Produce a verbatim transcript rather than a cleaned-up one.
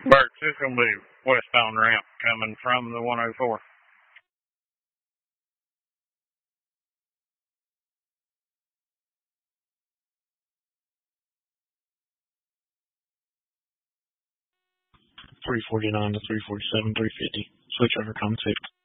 Burks, it's going to be westbound ramp coming from the one oh four. three forty-nine to three forty-seven, three fifty. Switch over contact.